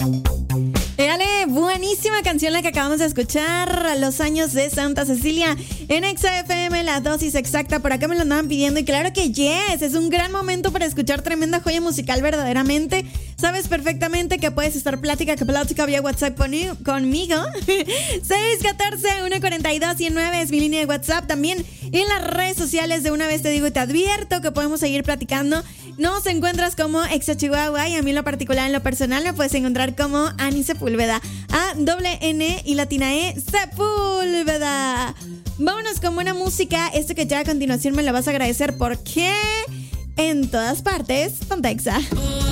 Dale, buenísima canción la que acabamos de escuchar, Los años de Santa Cecilia, en Exa FM, la dosis exacta. Por acá me lo andaban pidiendo y claro que yes, es un gran momento para escuchar tremenda joya musical verdaderamente. Sabes perfectamente que puedes estar plática vía WhatsApp conmigo. 614-142-109 es mi línea de WhatsApp. También en las redes sociales, de una vez te digo y te advierto que podemos seguir platicando. Nos encuentras como Exa Chihuahua y a mí en lo particular, en lo personal, me puedes encontrar como Ani Sepúlveda. A-N y latina E, Sepúlveda. Vámonos con buena música. Esto que ya a continuación me lo vas a agradecer porque en todas partes, ponte Exa.